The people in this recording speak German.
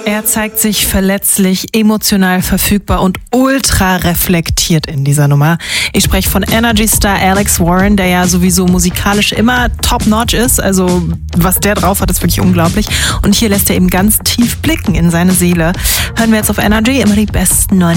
Er zeigt sich verletzlich, emotional verfügbar und ultra reflektiert in dieser Nummer. Ich spreche von Energy-Star Alex Warren, der ja sowieso musikalisch immer top-notch ist. Also was der drauf hat, ist wirklich unglaublich. Und hier lässt er eben ganz tief blicken in seine Seele. Hören wir jetzt auf Energy immer die besten 90